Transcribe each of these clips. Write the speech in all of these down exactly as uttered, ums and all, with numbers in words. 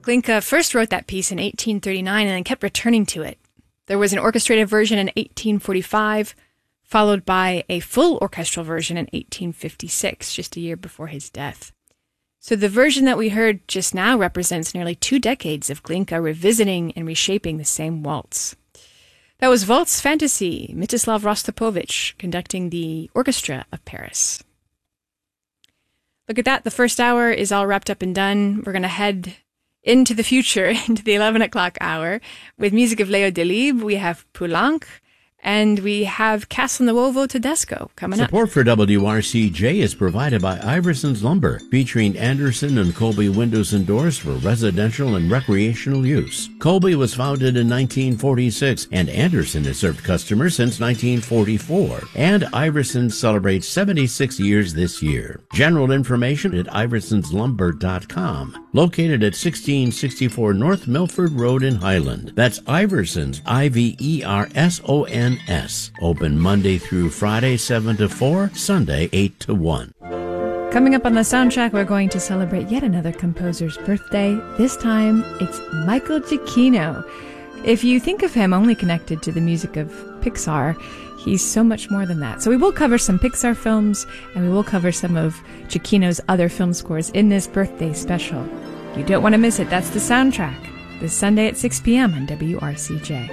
Glinka first wrote that piece in eighteen thirty-nine and then kept returning to it. There was an orchestrated version in eighteen forty-five, followed by a full orchestral version in eighteen fifty-six, just a year before his death. So the version that we heard just now represents nearly two decades of Glinka revisiting and reshaping the same waltz. That was Waltz Fantasy, Mstislav Rostropovich, conducting the Orchestra of Paris. Look at that, the first hour is all wrapped up and done. We're going to head into the future, into the eleven o'clock hour, with music of Leo Delibes. We have Poulenc, and we have Castle Nuovo Tedesco coming up. Support for W R C J is provided by Iverson's Lumber, featuring Anderson and Colby windows and doors for residential and recreational use. Colby was founded in nineteen forty-six, and Anderson has served customers since nineteen forty-four. And Iverson celebrates seventy-six years this year. General information at iversons lumber dot com. Located at sixteen sixty-four North Milford Road in Highland. That's Iversons, I V E R S O N S. Open Monday through Friday, seven to four, Sunday, eight to one. Coming up on the soundtrack, we're going to celebrate yet another composer's birthday. This time, it's Michael Giacchino. If you think of him only connected to the music of Pixar, he's so much more than that. So we will cover some Pixar films, and we will cover some of Giacchino's other film scores in this birthday special. You don't want to miss it. That's the soundtrack. This Sunday at six p.m. on W R C J.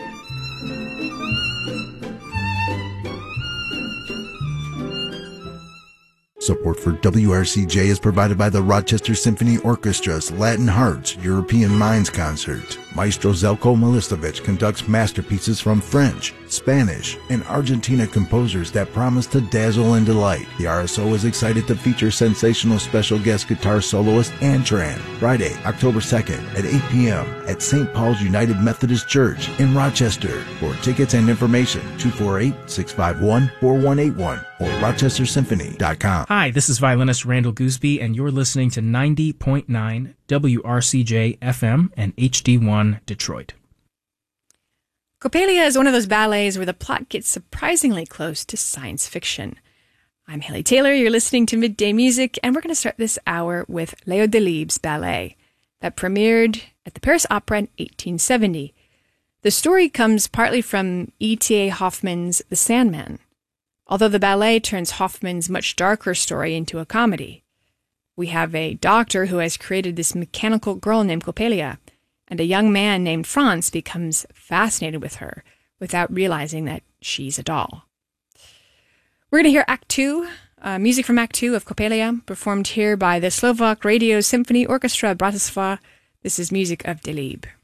Support for W R C J is provided by the Rochester Symphony Orchestra's Latin Hearts European Minds Concert. Maestro Zelko Milicevic conducts masterpieces from French, Spanish, and Argentina composers that promise to dazzle and delight. The R S O is excited to feature sensational special guest guitar soloist Antran, Friday, October second at eight p.m. at Saint Paul's United Methodist Church in Rochester. For tickets and information, two four eight, six five one, four one eight one or rochester symphony dot com. Hi, this is violinist Randall Gooseby, and you're listening to ninety point nine W R C J F M and H D one Detroit. Coppelia is one of those ballets where the plot gets surprisingly close to science fiction. I'm Haley Taylor, you're listening to Midday Music, and we're going to start this hour with Leo Delibes' ballet that premiered at the Paris Opera in eighteen seventy. The story comes partly from E T A Hoffman's The Sandman, although the ballet turns Hoffman's much darker story into a comedy. We have a doctor who has created this mechanical girl named Coppelia, and a young man named Franz becomes fascinated with her without realizing that she's a doll. We're going to hear Act Two, uh, music from Act Two of Coppelia, performed here by the Slovak Radio Symphony Orchestra Bratislava. This is music of Delibes.